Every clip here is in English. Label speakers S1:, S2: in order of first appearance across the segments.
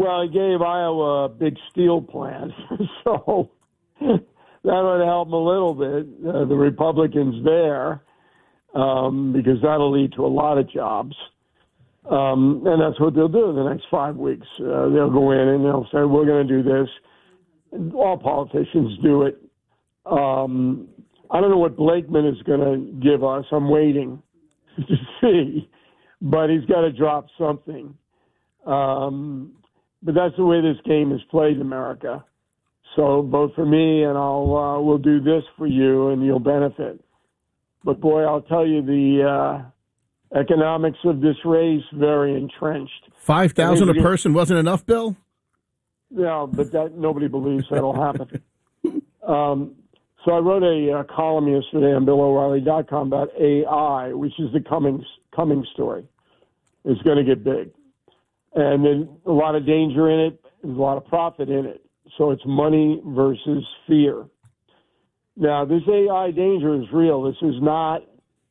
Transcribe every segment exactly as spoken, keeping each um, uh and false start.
S1: Well, he gave Iowa a big steel plant, so that would help him a little bit, uh, the Republicans there, um, because that'll lead to a lot of jobs. Um, and that's what they'll do in the next five weeks. Uh, they'll go in and they'll say, we're going to do this. All politicians do it. Um, I don't know what Blakeman is going to give us. I'm waiting to see. But he's got to drop something. Um, but that's the way this game is played in America. So vote for me, and I'll uh, we'll do this for you, and you'll benefit. But boy, I'll tell you, the uh, economics of this race very entrenched.
S2: Five thousand a person wasn't enough, Bill?
S1: Yeah, but that nobody believes that'll happen. um, so I wrote a, uh column yesterday on Bill O'Reilly dot com about A I, which is the coming coming story. It's going to get big, and there's a lot of danger in it. There's a lot of profit in it. So it's money versus fear. Now, this A I danger is real. This is not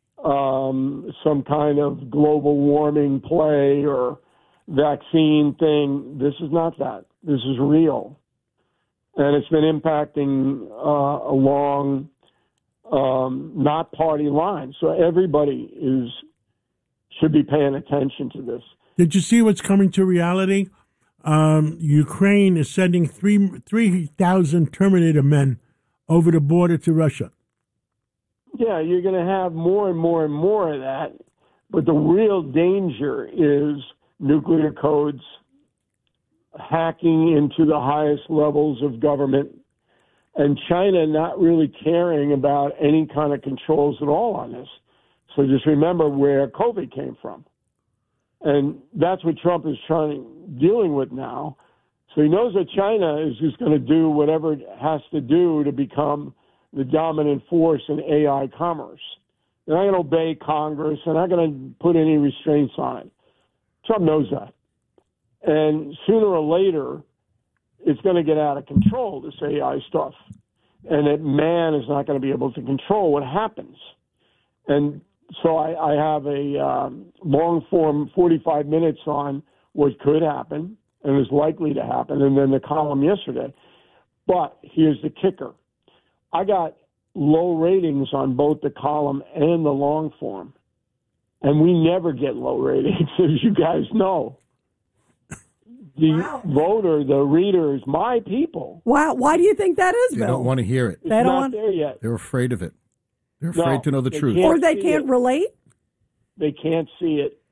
S1: um, some kind of global warming play or vaccine thing. This is not that. This is real. And it's been impacting uh, along um, not party lines. So everybody is should be paying attention to this.
S3: Did you see what's coming to reality? Um, Ukraine is sending three three thousand Terminator men over the border to Russia.
S1: Yeah, you're going to have more and more and more of that. But the real danger is nuclear codes, hacking into the highest levels of government, and China not really caring about any kind of controls at all on this. So just remember where COVID came from. And that's what Trump is trying dealing with now. So he knows that China is just going to do whatever it has to do to become the dominant force in A I commerce. They're not going to obey Congress. They're not going to put any restraints on it. Trump knows that. And sooner or later, it's going to get out of control, this A I stuff. And that man is not going to be able to control what happens. And so I, I have a um, long-form forty-five minutes on what could happen and is likely to happen, and then the column yesterday. But here's the kicker. I got low ratings on both the column and the long form, and we never get low ratings, as you guys know. The wow. voter, the reader is my people.
S4: Wow. Why do you think that is,
S2: Bill? They don't want to hear it.
S1: It's
S4: they don't
S1: not
S4: want...
S1: there yet.
S2: They're afraid of it. They're afraid
S1: no,
S2: to know the truth.
S4: Or they can't
S1: it.
S4: relate?
S1: They can't see it.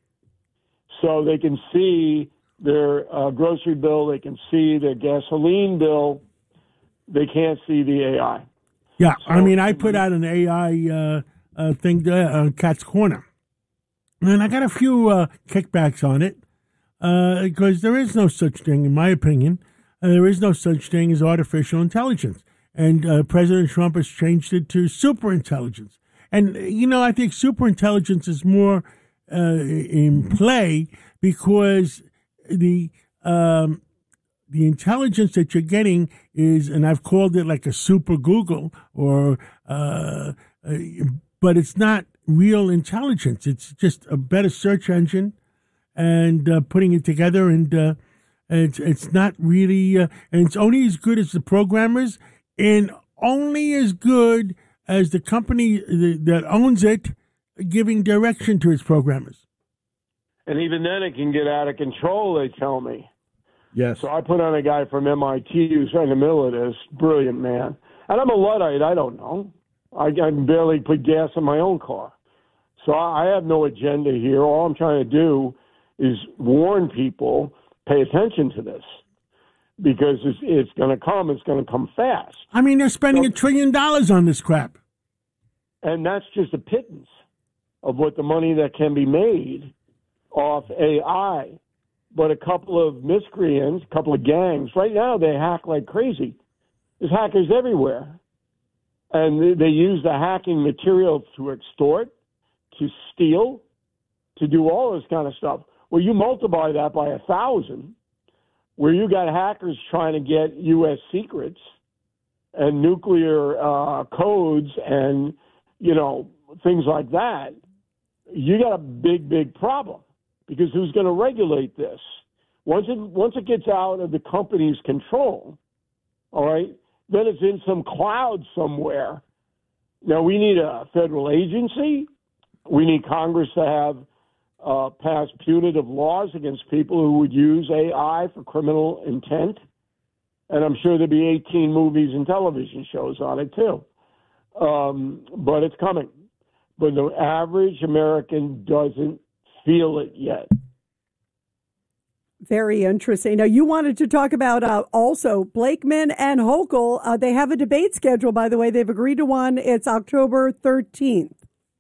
S1: So they can see their uh, grocery bill. They can see their gasoline bill. They can't see the A I.
S3: Yeah,
S1: so,
S3: I mean, I put out an A I uh, uh, thing there on Cat's Corner. And I got a few uh, kickbacks on it because uh, there is no such thing, in my opinion. Uh, there is no such thing as artificial intelligence. And uh, President Trump has changed it to superintelligence. And, you know, I think superintelligence is more uh, in play because the um, the intelligence that you're getting is, and I've called it like a super Google, or uh, uh, but it's not real intelligence. It's just a better search engine and uh, putting it together. And uh, it's, it's not really, uh, and it's only as good as the programmers, and only as good as the company that owns it giving direction to its programmers.
S1: And even then it can get out of control, they tell me.
S2: Yes.
S1: So I put on a guy from M I T who's right in the middle of this. Brilliant man. And I'm a Luddite. I don't know. I, I can barely put gas in my own car. So I have no agenda here. All I'm trying to do is warn people, pay attention to this. Because it's, it's going to come. It's going to come fast.
S3: I mean, they're spending so, a trillion dollars on this crap.
S1: And that's just a pittance of what the money that can be made off A I. But a couple of miscreants, a couple of gangs, right now they hack like crazy. There's hackers everywhere. And they, they use the hacking material to extort, to steal, to do all this kind of stuff. Well, you multiply that by a thousand, where you got hackers trying to get U S secrets and nuclear uh, codes and, you know, things like that, you got a big, big problem. Because who's going to regulate this? Once it once it gets out of the company's control, all right, then it's in some cloud somewhere. Now we need a federal agency. We need Congress to have uh, pass punitive laws against people who would use A I for criminal intent. And I'm sure there'll be eighteen movies and television shows on it, too. Um, but it's coming. But the average American doesn't feel it yet.
S4: Very interesting. Now, you wanted to talk about uh, also Blakeman and Hochul. Uh, they have a debate scheduled, by the way. They've agreed to one. It's October thirteenth.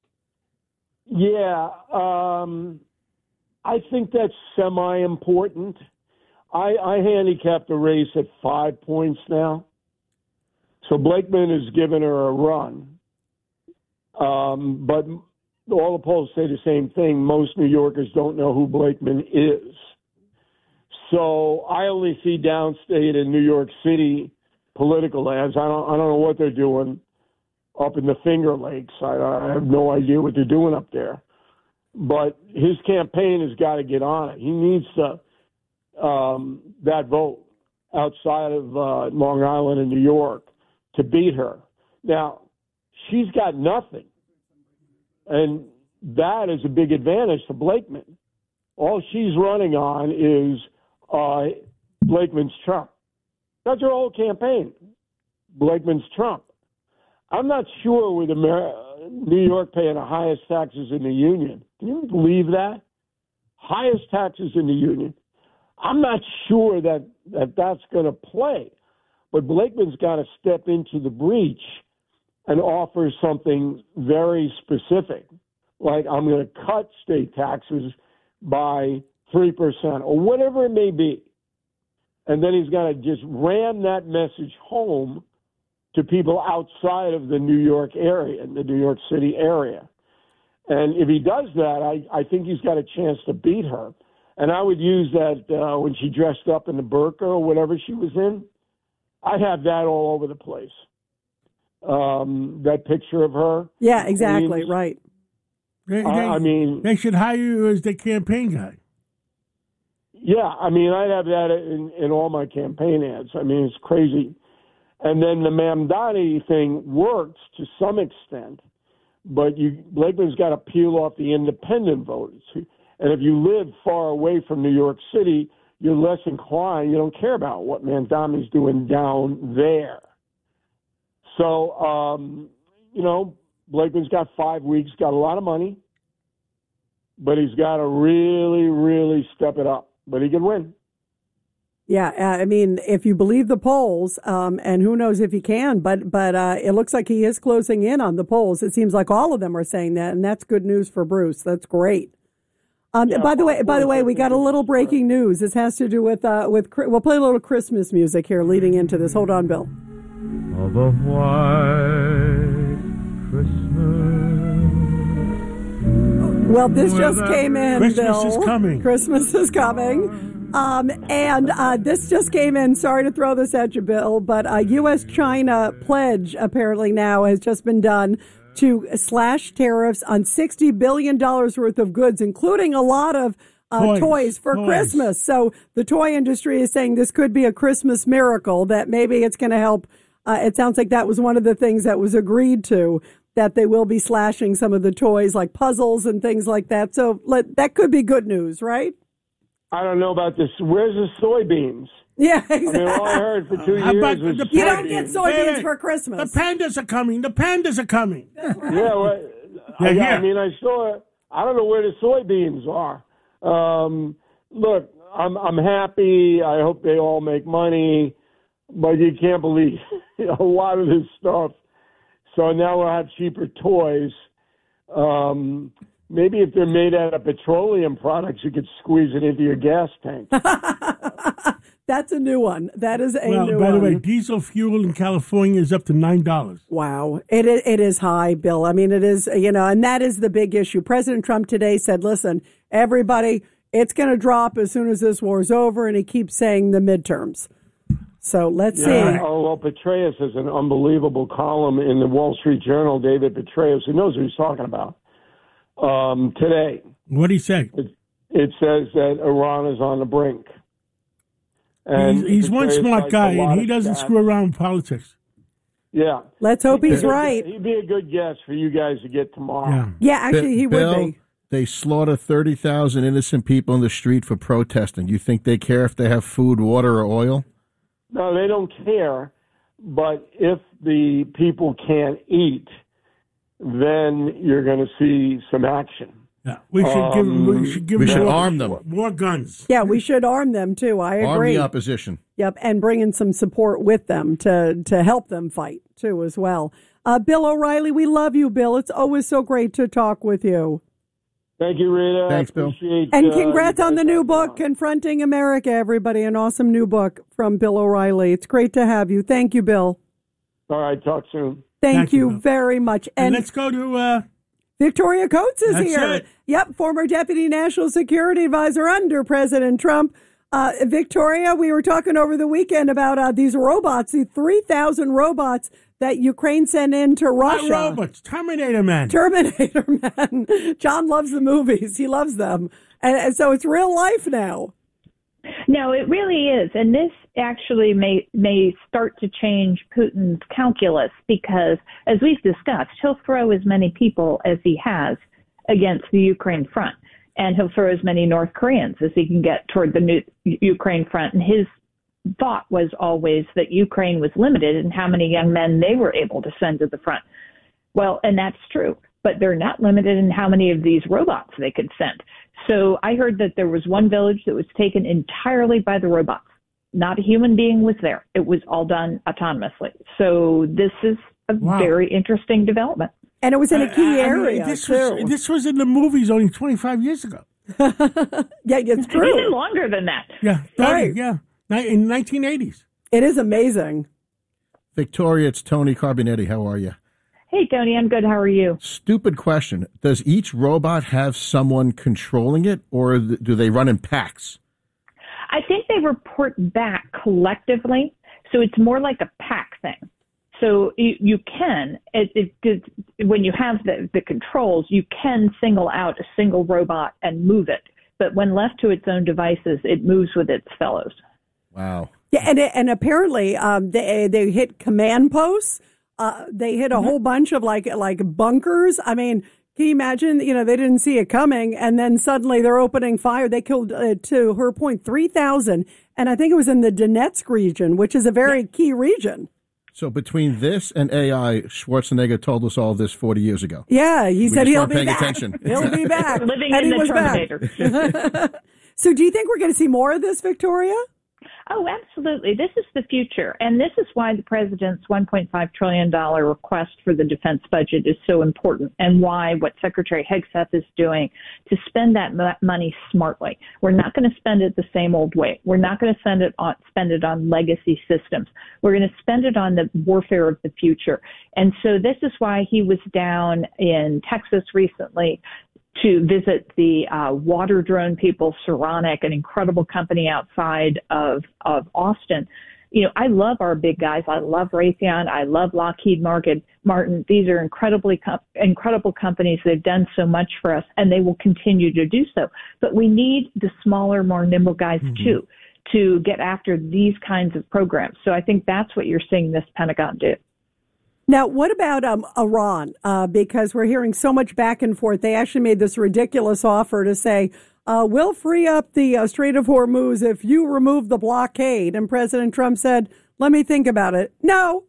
S1: Yeah, um, I think that's semi-important. I, I handicap the race at five points now. So Blakeman has given her a run. Um, but all the polls say the same thing. Most New Yorkers don't know who Blakeman is. So I only see downstate and New York City political ads. I don't, I don't know what they're doing up in the Finger Lakes. I, I have no idea what they're doing up there. But his campaign has got to get on it. He needs to um, that vote outside of uh, Long Island and New York to beat her. Now, she's got nothing. And that is a big advantage to Blakeman. All she's running on is uh, Blakeman's Trump. That's her whole campaign, Blakeman's Trump. I'm not sure with Amer- New York paying the highest taxes in the union. Can you believe that? Highest taxes in the union. I'm not sure that, that that's going to play. But Blakeman's got to step into the breach and offer something very specific, like I'm going to cut state taxes by three percent or whatever it may be. And then he's got to just ram that message home to people outside of the New York area, the New York City area. And if he does that, I, I think he's got a chance to beat her. And I would use that uh, when she dressed up in the burqa or whatever she was in. I'd have that all over the place. Um, that picture of her.
S4: Yeah, exactly,
S1: Queens.
S4: right.
S3: They,
S1: I,
S3: they,
S1: I mean,
S3: they should hire you as the campaign guy.
S1: Yeah, I mean, I'd have that in, in all my campaign ads. I mean, it's crazy. And then the Mamdani thing works to some extent, but you Blakeman's got to peel off the independent voters. And if you live far away from New York City, you're less inclined. You don't care about what Mamdani's doing down there. So, um, you know, Blakeman's got five weeks, got a lot of money, but he's got to really, really step it up. But he can win.
S4: Yeah, uh, I mean, if you believe the polls, um, and who knows if he can, but but uh, it looks like he is closing in on the polls. It seems like all of them are saying that, and that's good news for Bruce. That's great. Um,
S1: Yeah,
S4: by the way, by the way, we got a little breaking news. This has to do with uh, with we'll play a little Christmas music here leading into this. Hold on, Bill.
S5: Of a white Christmas.
S4: Well, this just came in,
S3: Christmas
S4: Bill.
S3: is coming.
S4: Christmas is coming. Um, and uh, this just came in. Sorry to throw this at you, Bill, but a U S China pledge apparently now has just been done to slash tariffs on sixty billion dollars worth of goods, including a lot of uh, toys. toys for
S3: Toys.
S4: Christmas. So the toy industry is saying this could be a Christmas miracle, that maybe it's going to help. Uh, it sounds like that was one of the things that was agreed to, that they will be slashing some of the toys like puzzles and things like that. So let, that could be good news, right?
S1: I don't know about this. Where's the soybeans?
S4: Yeah, exactly.
S1: I mean, all I heard for two
S3: How
S1: years
S3: about
S1: was
S3: the-
S4: You don't get
S1: soybeans.
S4: soybeans
S3: Hey, hey,
S4: for Christmas.
S3: The pandas are coming. The pandas are coming.
S1: Yeah, well, I,
S3: Yeah,
S1: I
S3: yeah.
S1: mean, I saw. I don't know where the soybeans are. Um, look, I'm I'm happy. I hope they all make money, but you can't believe a lot of this stuff. So now we'll have cheaper toys. Um, maybe if they're made out of petroleum products, you could squeeze it into your gas tank.
S4: That's a new one. That is a
S3: Well,
S4: new
S3: by
S4: one.
S3: the way, diesel fuel in California is up to nine dollars.
S4: Wow. It is, it is high, Bill. I mean, it is, you know, and that is the big issue. President Trump today said, listen, everybody, it's going to drop as soon as this war's over. And he keeps saying the midterms. So let's
S1: Yeah,
S4: see.
S1: oh, well, Petraeus has an unbelievable column in the Wall Street Journal, David Petraeus, who knows what he's talking about, um, today.
S3: What do you say?
S1: It, it says that Iran is on the brink. And
S3: he's he's one
S1: Petraeus
S3: smart
S1: likes
S3: guy,
S1: a lot
S3: and he
S1: of
S3: doesn't
S1: stats.
S3: screw around with politics.
S1: Yeah.
S4: Let's hope he's
S1: He'd be-
S4: right.
S1: He'd be a good guest for you guys to get tomorrow.
S3: Yeah.
S4: Yeah, actually, he
S2: Bill,
S4: would be.
S2: They slaughter thirty thousand innocent people in the street for protesting. You think they care if they have food, water, or oil?
S1: No, they don't care. But if the people can't eat, then you're going to see some action.
S3: Yeah. We should give him. We should give
S2: We
S3: him
S2: should
S3: more,
S2: arm them.
S3: more guns.
S4: Yeah, we should arm them too. I
S2: Arm
S4: agree.
S2: the opposition.
S4: Yep, and bring in some support with them to to help them fight too as well. Uh, Bill O'Reilly, we love you, Bill. It's always so great to talk with you.
S1: Thank you, Rita.
S2: Thanks, Bill.
S1: Appreciate,
S4: And
S1: uh,
S4: congrats
S1: you
S4: on
S1: guys
S4: the new
S1: having me
S4: book,
S1: on.
S4: Confronting America, everybody. An awesome new book from Bill O'Reilly. It's great to have you. Thank you, Bill.
S1: All right, talk soon.
S4: Thank,
S3: Thank you,
S4: you
S3: Bill.
S4: very much.
S3: And
S4: And
S3: let's go to. Uh,
S4: Victoria Coates is
S3: That's
S4: here.
S3: it.
S4: Yep, former Deputy National Security Advisor under President Trump. Uh, Victoria, we were talking over the weekend about uh, these robots, the three thousand robots that Ukraine sent into Russia.
S3: Not robots, Terminator Man.
S4: Terminator Man. John loves the movies. He loves them. And, and so it's real life now.
S6: No, it really is. And this actually may may start to change Putin's calculus because, as we've discussed, he'll throw as many people as he has against the Ukraine front. And he'll throw as many North Koreans as he can get toward the new Ukraine front. And his thought was always that Ukraine was limited in how many young men they were able to send to the front. Well, and that's true. But they're not limited in how many of these robots they could send. So I heard that there was one village that was taken entirely by the robots. Not a human being was there. It was all done autonomously. So this is a
S3: Wow.
S6: very interesting development.
S4: And it was in a key
S3: I- I mean,
S4: area,
S3: this
S4: too.
S3: was this was in the movies only twenty-five years ago.
S4: Yeah, it's
S6: Even
S4: true.
S6: longer than that.
S3: Yeah, thirty,
S4: Right.
S3: yeah, Ni- in nineteen eighties.
S4: It is amazing.
S2: Victoria, it's Tony Carbonetti. How are you?
S6: Hey, Tony, I'm good. How are you?
S2: Stupid question. Does each robot have someone controlling it, or th- do they run in packs?
S6: I think they report back collectively, so it's more like a pack thing. So you, you can, it, it, it, when you have the, the controls, you can single out a single robot and move it. But when left to its own devices, it moves with its fellows.
S2: Wow.
S4: Yeah, and and apparently um, they they hit command posts. Uh, they hit a
S6: Mm-hmm.
S4: whole bunch of like like bunkers. I mean, can you imagine? You know, they didn't see it coming, and then suddenly they're opening fire. They killed, uh, to her point, three thousand, and I think it was in the Donetsk region, which is a very key region.
S2: So between this and A I, Schwarzenegger told us all this forty years ago.
S4: Yeah, he
S2: We
S4: said
S2: just
S4: he'll
S2: weren't
S4: be
S2: paying
S4: back.
S2: attention.
S4: He'll be back.
S6: Living
S4: and
S6: in
S4: he
S6: the
S4: was
S6: Terminator.
S4: back. So, do you think we're going to see more of this, Victoria?
S6: Oh, absolutely. This is the future. And this is why the president's one point five trillion dollars request for the defense budget is so important, and why what Secretary Hegseth is doing to spend that mo- money smartly. We're not going to spend it the same old way. We're not going to spend it on, spend it on legacy systems. We're going to spend it on the warfare of the future. And so this is why he was down in Texas recently to visit the uh, water drone people, Saronic, an incredible company outside of, of Austin. You know, I love our big guys. I love Raytheon. I love Lockheed Martin. Martin. These are incredibly com- incredible companies. They've done so much for us, and they will continue to do so. But we need the smaller, more nimble guys, mm-hmm. too, to get after these kinds of programs. So I think that's what you're seeing this Pentagon do.
S4: Now, what about um, Iran? Uh, because we're hearing so much back and forth. They actually made this ridiculous offer to say, uh, we'll free up the uh, Strait of Hormuz if you remove the blockade. And President Trump said, let me think about it. No.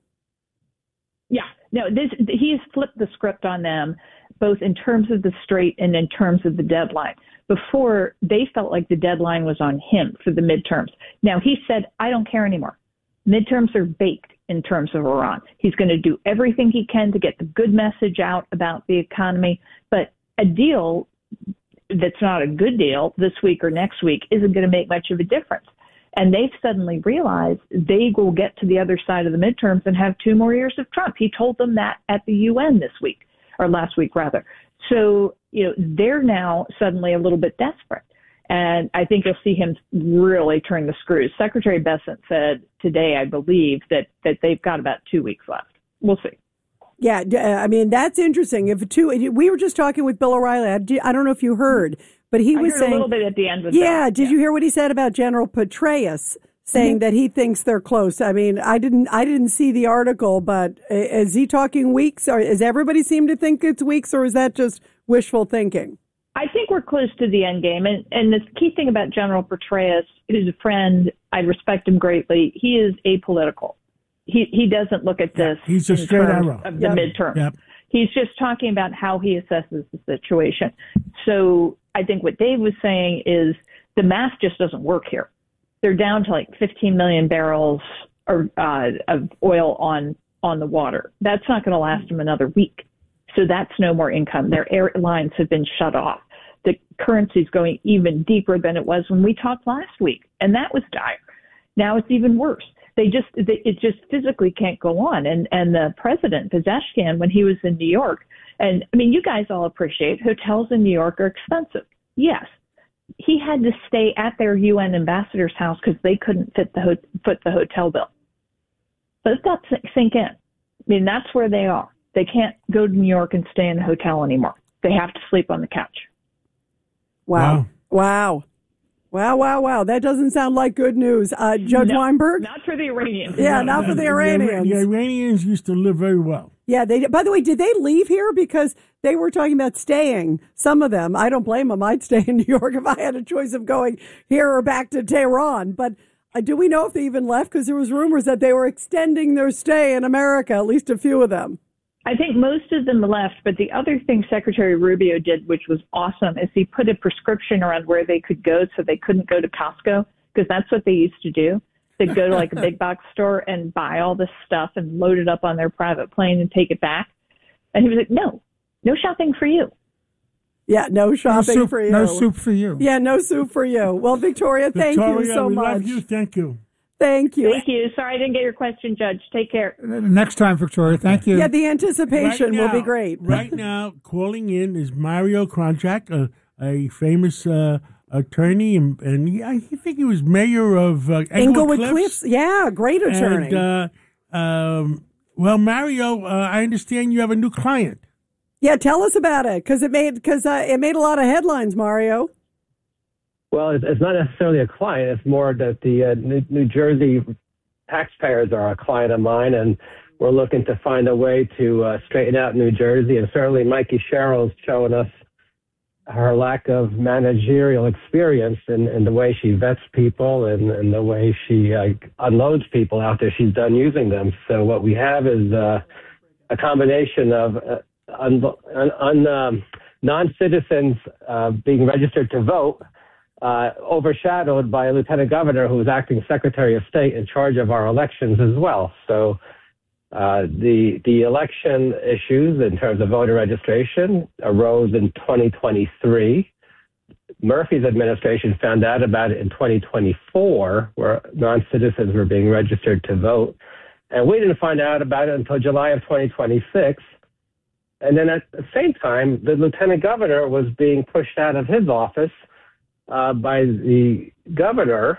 S6: Yeah, no, this, he's flipped the script on them, both in terms of the strait and in terms of the deadline. Before, they felt like the deadline was on him for the midterms. Now, he said, I don't care anymore. Midterms are baked in terms of Iran. He's going to do everything he can to get the good message out about the economy. But a deal that's not a good deal this week or next week isn't going to make much of a difference. And they've suddenly realized they will get to the other side of the midterms and have two more years of Trump. He told them that at the U N this week, or last week rather. So, you know, they're now suddenly a little bit desperate. And I think you'll see him really turn the screws. Secretary Bessent said today, I believe, that, that they've got about two weeks left. We'll see.
S4: Yeah, I mean, that's interesting. If two, we were just talking with Bill O'Reilly. I don't know if you heard, but he
S6: I
S4: was
S6: heard
S4: saying
S6: a little bit at the end. With
S4: yeah,
S6: that.
S4: did
S6: yeah.
S4: you hear what he said about General Petraeus? saying that he thinks they're close. I mean, I didn't I didn't see the article, but is he talking weeks, or is everybody seem to think it's weeks, or is that just wishful thinking?
S6: I think we're close to the end game. And, and the key thing about General Petraeus, who's a friend, I respect him greatly, he is apolitical. He he doesn't look at this
S3: He's a
S6: in
S3: straight
S6: terms
S3: arrow.
S6: of the
S3: Yep.
S6: midterm.
S3: Yep.
S6: He's just talking about how he assesses the situation. So I think what Dave was saying is the math just doesn't work here. They're down to like fifteen million barrels or, uh, of oil on, on the water. That's not going to last them another week. So that's no more income. Their airlines have been shut off. The currency is going even deeper than it was when we talked last week, and that was dire. Now it's even worse. They just, they, it just physically can't go on. And and the president, Pezeshkian, when he was in New York, and I mean, you guys all appreciate hotels in New York are expensive. Yes, he had to stay at their U N ambassador's house because they couldn't fit the ho- foot the hotel bill. Let that sink in. I mean, that's where they are. They can't go to New York and stay in a hotel anymore. They have to sleep on the couch.
S4: Wow. Wow. Wow, wow, wow. That doesn't sound like good news. Uh, Judge
S6: No,
S4: Weinberg?
S6: Not for the Iranians.
S4: Yeah, not for the Iranians.
S3: The, the Iranians used to live very well.
S4: Yeah, they. By the way, did they leave here? Because they were talking about staying, some of them. I don't blame them. I'd stay in New York if I had a choice of going here or back to Tehran. But uh, do we know if they even left? Because there was rumors that they were extending their stay in America, at least a few of them.
S6: I think most of them left, but the other thing Secretary Rubio did, which was awesome, is he put a prescription around where they could go so they couldn't go to Costco, because that's what they used to do. They'd go to like a big box store and buy all this stuff and load it up on their private plane and take it back. And he was like, no, no shopping for you.
S4: Yeah, no shopping
S7: no soup,
S4: for you.
S7: No soup for you.
S4: Yeah, no soup for you. Well, Victoria, thank
S3: Victoria,
S4: you so
S3: we
S4: much.
S3: love you. Thank you.
S4: Thank you.
S6: Thank you. Sorry I didn't get your question, Judge. Take care.
S7: Next time, Victoria. Thank you.
S4: Yeah, the anticipation
S3: Right now-
S4: will be great.
S3: Right now, calling in is Mario Kronchak, a, a famous uh, attorney, and, and he, I think he was mayor of uh, Englewood,
S4: Englewood
S3: Cliffs.
S4: Cliffs. Yeah, great attorney.
S3: And, uh, um, well, Mario, uh, I understand you have a new client.
S4: yeah, tell us about it, because it made because uh, it made a lot of headlines, Mario.
S8: Well, it's it's not necessarily a client. It's more that the uh, New, New Jersey taxpayers are a client of mine, and we're looking to find a way to uh, straighten out New Jersey. And certainly Mikey Sherrill's showing us her lack of managerial experience in, in the way she vets people and, and the way she uh, unloads people after she's done using them. So what we have is uh, a combination of uh, un, un, um, non-citizens uh, being registered to vote, Uh, overshadowed by a lieutenant governor who is acting secretary of state in charge of our elections as well. So uh, the the election issues in terms of voter registration arose in twenty twenty-three. Murphy's administration found out about it in twenty twenty-four, where non-citizens were being registered to vote. And we didn't find out about it until July of twenty twenty-six. And then at the same time, the lieutenant governor was being pushed out of his office Uh, by the governor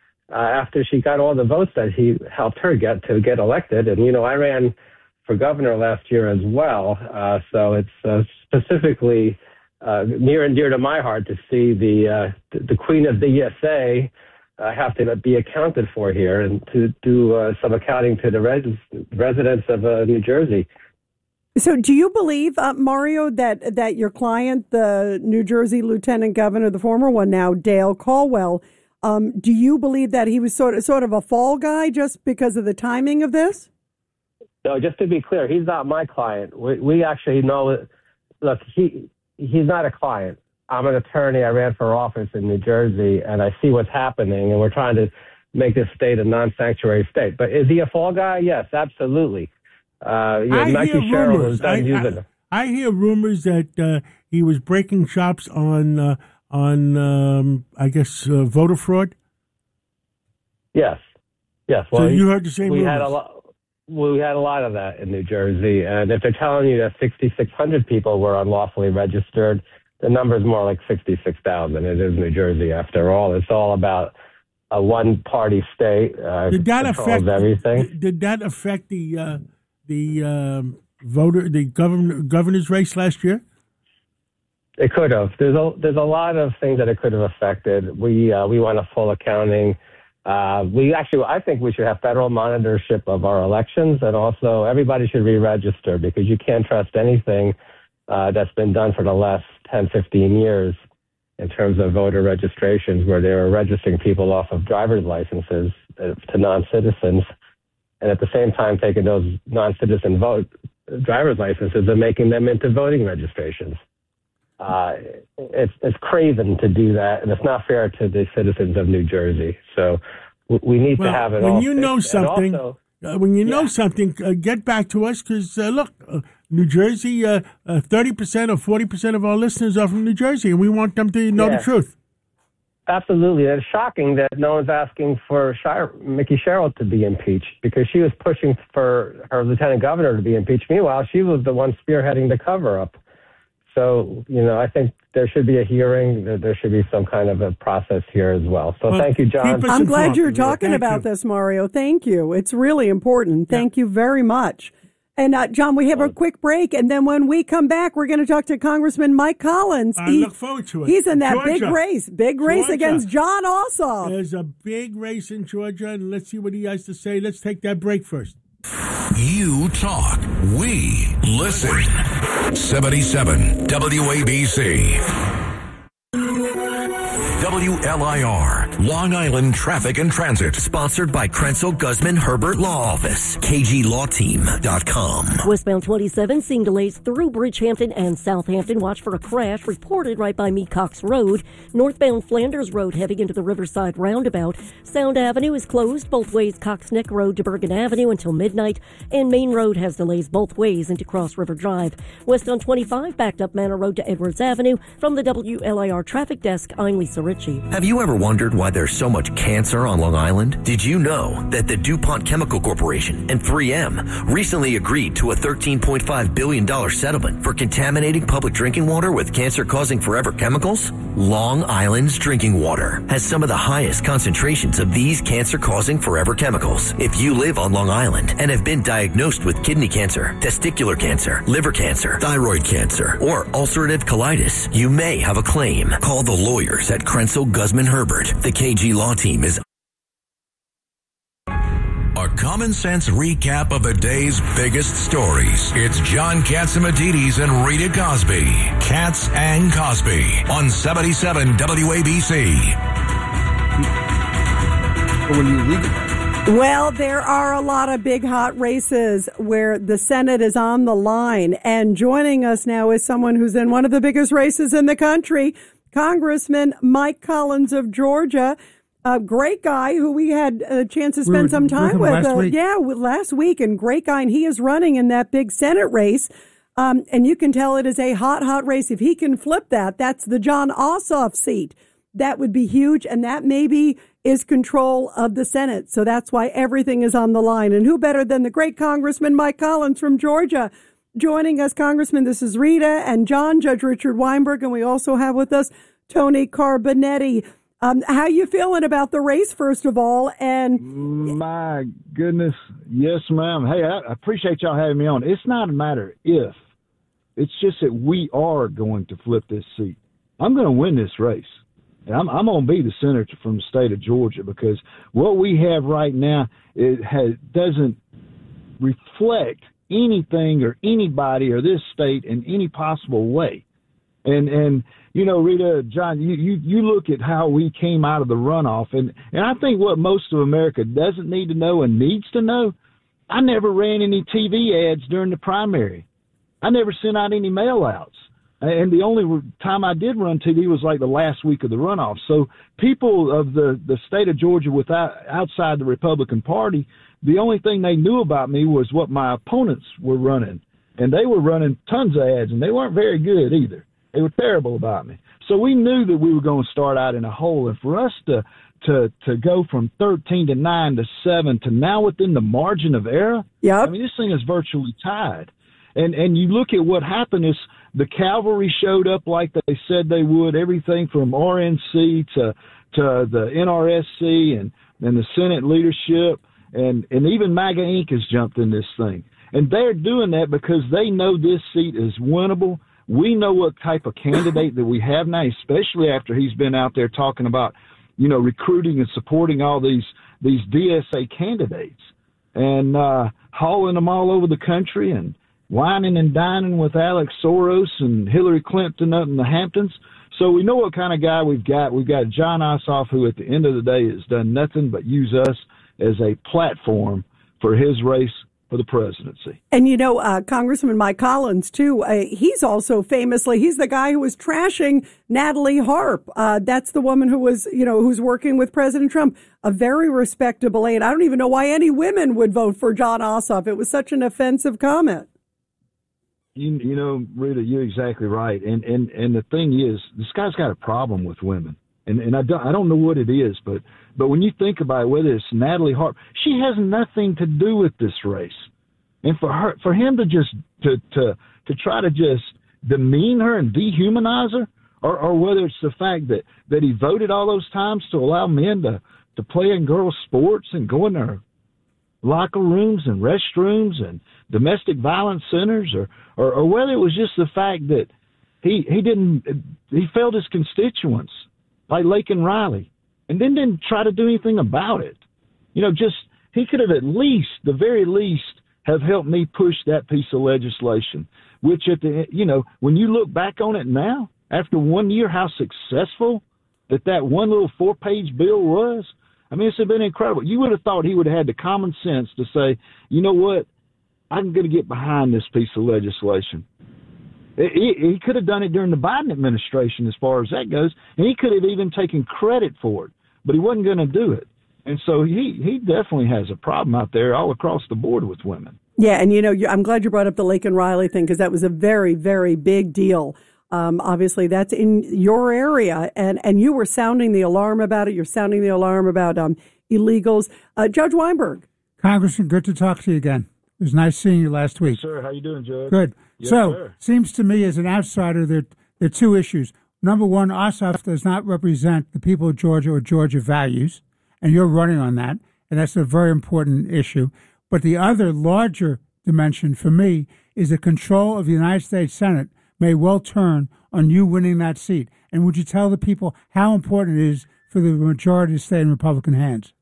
S8: uh, after she got all the votes that he helped her get to get elected. And, you know, I ran for governor last year as well. Uh, so it's uh, specifically uh, near and dear to my heart to see the uh, the queen of the E S A uh, have to be accounted for here and to do uh, some accounting to the res- residents of uh, New Jersey.
S4: So do you believe, uh, Mario, that that your client, the New Jersey Lieutenant Governor, the former one now, Dale Caldwell, um, do you believe that he was sort of sort of a fall guy just because of the timing of this?
S8: No, just to be clear, he's not my client. We, we actually know, look, he he's not a client. I'm an attorney. I ran for office in New Jersey, and I see what's happening, and we're trying to make this state a non-sanctuary state. But is he a fall guy? Yes, absolutely. Uh, you know,
S3: I
S8: Mikey
S3: hear
S8: Sherrill
S3: rumors.
S8: was done
S3: I,
S8: using
S3: I,
S8: it.
S3: I hear rumors that uh, he was breaking chops on uh, on um, I guess uh, voter fraud.
S8: Yes, yes. Well,
S3: so you
S8: he-
S3: heard the same
S8: we
S3: rumors.
S8: had a lot. We had a lot of that in New Jersey, and if they're telling you that sixty-six hundred people were unlawfully registered, the number is more like sixty-six thousand. It is New Jersey, after all. It's all about a one-party state. Uh,
S3: Did that
S8: controls
S3: affect
S8: everything?
S3: Did that affect the uh, the um, voter the governor governor's race last year?
S8: It could have. There's a there's a lot of things that it could have affected. We uh, we want a full accounting Uh, we actually, I think we should have federal monitorship of our elections, and also everybody should re-register because you can't trust anything uh, that's been done for the last ten, fifteen years in terms of voter registrations, where they were registering people off of driver's licenses uh, to non-citizens, and at the same time taking those non-citizen vote driver's licenses and making them into voting registrations. Uh, it's, it's craven to do that, and it's not fair to the citizens of New Jersey. So w- we need
S3: well,
S8: to have it
S3: when
S8: all
S3: you know
S8: fixed.
S3: something.
S8: Also,
S3: uh, when you know
S8: yeah.
S3: something, uh, get back to us because uh, look, uh, New Jersey, uh, uh, thirty percent or forty percent of our listeners are from New Jersey, and we want them to know
S8: yeah.
S3: the truth.
S8: Absolutely. It's shocking that no one's asking for Shire, Mickey Sherrill to be impeached because she was pushing for her lieutenant governor to be impeached. Meanwhile, she was the one spearheading the cover-up. So, you know, I think there should be a hearing. There should be some kind of a process here as well. So
S3: well,
S8: thank you, John.
S4: I'm glad you're talking
S3: Thank
S4: about
S3: you.
S4: this, Mario. Thank you. It's really important. Thank yeah. you very much. And, uh, John, we have a quick break, and then when we come back, we're going to talk to Congressman Mike Collins.
S3: I he, look forward to it.
S4: He's in that
S3: Georgia.
S4: big race, big race
S3: Georgia.
S4: against Jon Ossoff.
S3: There's a big race in Georgia, and let's see what he has to say. Let's take that break first.
S9: You talk, we listen. seventy-seven W A B C. W L I R, Long Island Traffic and Transit.
S10: Sponsored by Krenzel Guzman Herbert Law Office. K G Law Team dot com.
S11: Westbound twenty-seven, seeing delays through Bridgehampton and Southampton. Watch for a crash reported right by Mecox Road. Northbound Flanders Road heavy into the Riverside Roundabout. Sound Avenue is closed both ways Cox Neck Road to Bergen Avenue until midnight. And Main Road has delays both ways into Cross River Drive. West on twenty-five, backed up Manor Road to Edwards Avenue. From the W L I R Traffic Desk, I'm Lisa Ritchie.
S10: Have you ever wondered why there's so much cancer on Long Island? Did you know that the DuPont Chemical Corporation and three M recently agreed to a thirteen point five billion dollars settlement for contaminating public drinking water with cancer-causing forever chemicals? Long Island's drinking water has some of the highest concentrations of these cancer-causing forever chemicals. If you live on Long Island and have been diagnosed with kidney cancer, testicular cancer, liver cancer, thyroid cancer, or ulcerative colitis, you may have a claim. Call the lawyers at Krenzel Guzman Herbert. The K G Law Team is
S9: a common sense recap of the day's biggest stories. It's John Catsimatidis and Rita Cosby. Katz and Cosby on seventy-seven W A B C.
S4: Well, there are a lot of big hot races where the Senate is on the line. And joining us now is someone who's in one of the biggest races in the country, Congressman Mike Collins of Georgia. A great guy who we had a chance to spend
S7: we were,
S4: some time
S7: with.
S4: with.
S7: Last
S4: uh,
S7: week.
S4: Yeah, with last week. And great guy. And he is running in that big Senate race. Um, and you can tell it is a hot, hot race. If he can flip that, that's the Jon Ossoff seat. That would be huge. And that maybe is control of the Senate. So that's why everything is on the line. And who better than the great Congressman Mike Collins from Georgia? Joining us, Congressman, this is Rita and John, Judge Richard Weinberg, and we also have with us Tony Carbonetti. Um, how you feeling about the race, first of all? And
S12: my goodness, yes, ma'am. Hey, I appreciate y'all having me on. It's not a matter if. It's just that we are going to flip this seat. I'm going to win this race. And I'm, I'm going to be the senator from the state of Georgia because what we have right now it has, doesn't reflect anything or anybody or this state in any possible way. And, and you know, Rita, John, you, you, you look at how we came out of the runoff, and, and I think what most of America doesn't need to know and needs to know, I never ran any T V ads during the primary. I never sent out any mail-outs. And the only time I did run T V was like the last week of the runoff. So people of the, the state of Georgia without outside the Republican Party, the only thing they knew about me was what my opponents were running. And they were running tons of ads, and they weren't very good either. They were terrible about me. So we knew that we were going to start out in a hole. And for us to to to go from thirteen to nine to seven to now within the margin of error,
S4: yep.
S12: I mean, this thing is virtually tied. And and you look at what happened is the cavalry showed up like they said they would, everything from R N C to to the N R S C and, and the Senate leadership, and, and even MAGA Incorporated has jumped in this thing. And they're doing that because they know this seat is winnable. We know what type of candidate that we have now, especially after he's been out there talking about you know, recruiting and supporting all these these D S A candidates and uh, hauling them all over the country and whining and dining with Alex Soros and Hillary Clinton up in the Hamptons. So we know what kind of guy we've got. We've got Jon Ossoff, who at the end of the day has done nothing but use us as a platform for his race for the presidency.
S4: And, you know, uh, Congressman Mike Collins, too, uh, he's also famously, he's the guy who was trashing Natalie Harp. Uh, that's the woman who was, you know, who's working with President Trump. A very respectable aide. I don't even know why any women would vote for Jon Ossoff. It was such an offensive comment.
S12: You, you know, Rita, you're exactly right. And, and, and the thing is, this guy's got a problem with women. And, and I, don't, I don't know what it is, but, but when you think about it, whether it's Natalie Harp, she has nothing to do with this race. And for her, for him to just to, to, to try to just demean her and dehumanize her, or, or whether it's the fact that, that he voted all those times to allow men to, to play in girls' sports and go in their locker rooms and restrooms and domestic violence centers, or, or, or whether it was just the fact that he, he didn't, he failed his constituents like Laken Riley, and then didn't try to do anything about it. You know, just, he could have at least, the very least, have helped me push that piece of legislation, which at the, you know, when you look back on it now, after one year, how successful that that one little four-page bill was. I mean, it's been incredible. You would have thought he would have had the common sense to say, you know what, I'm going to get behind this piece of legislation. He, he could have done it during the Biden administration as far as that goes, and he could have even taken credit for it, but he wasn't going to do it. And so he, he definitely has a problem out there all across the board with women.
S4: Yeah, and, you know, I'm glad you brought up the Laken Riley thing, because that was a very, very big deal. Um, obviously, that's in your area, and, and you were sounding the alarm about it. You're sounding the alarm about um, illegals. Uh, Judge Weinberg.
S7: Congressman, good to talk to you again. It was nice seeing you last week.
S12: Yes, sir. How you doing, Judge?
S7: Good.
S12: Yes,
S7: so,
S12: sir.
S7: Seems to me as an outsider that there are two issues. Number one, Ossoff does not represent the people of Georgia or Georgia values, and you're running on that, and that's a very important issue. But the other larger dimension for me is the control of the United States Senate may well turn on you winning that seat. And would you tell the people how important it is for the majority to stay in Republican hands?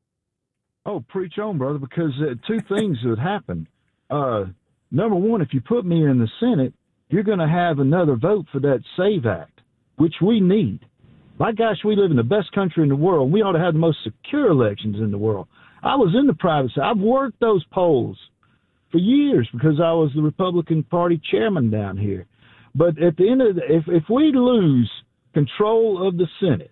S12: Oh, preach on, brother, because uh, two things would happen. Uh, number one, if you put me in the Senate, you're going to have another vote for that SAVE Act, which we need. My gosh, we live in the best country in the world. We ought to have the most secure elections in the world. I was in the private sector. I've worked those polls for years because I was the Republican Party chairman down here. But at the end of the if if we lose control of the Senate,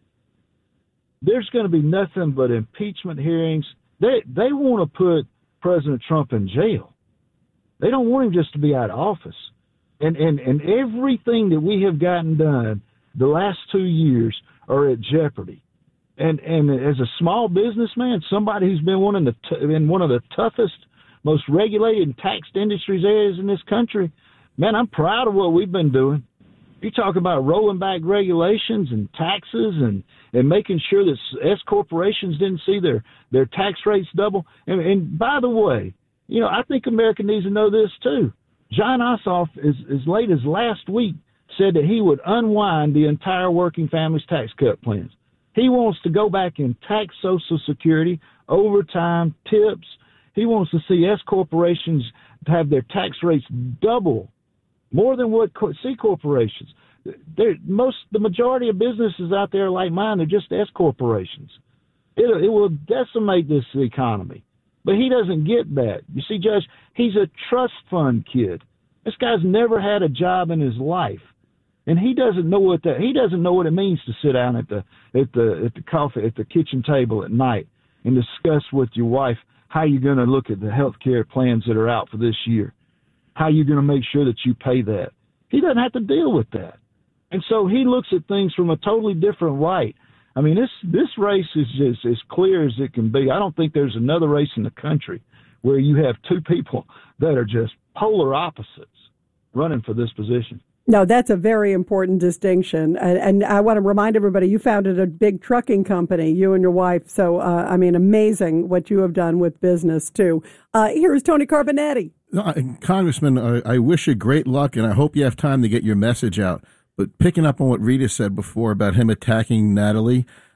S12: there's going to be nothing but impeachment hearings. They they want to put President Trump in jail. They don't want him just to be out of office. And and and everything that we have gotten done the last two years are at jeopardy. And and as a small businessman, somebody who's been one of the t- in one of the toughest, most regulated and taxed industries areas in this country, man, I'm proud of what we've been doing. You talk about rolling back regulations and taxes and, and making sure that S corporations didn't see their, their tax rates double. And, and by the way, you know, I think America needs to know this too. Jon Ossoff, as, as late as last week, said that he would unwind the entire working families tax cut plans. He wants to go back and tax Social Security, overtime, tips. He wants to see S corporations have their tax rates double, more than what C corporations. They're, most, the majority of businesses out there like mine are just S corporations. It, it will decimate this economy. But he doesn't get that. You see, Judge, he's a trust fund kid. This guy's never had a job in his life. And he doesn't know what that he doesn't know what it means to sit down at the at the at the coffee at the kitchen table at night and discuss with your wife how you're going to look at the health care plans that are out for this year, how you're going to make sure that you pay that. He doesn't have to deal with that. And so he looks at things from a totally different light. I mean, this this race is just as clear as it can be. I don't think there's another race in the country where you have two people that are just polar opposites running for this position.
S4: No, that's a very important distinction. And, and I want to remind everybody, you founded a big trucking company, you and your wife. So, uh, I mean, amazing what you have done with business, too. Uh, here is Tony Carbonetti.
S2: Uh, Congressman, I, I wish you great luck, and I hope you have time to get your message out. But picking up on what Rita said before about him attacking Natalie,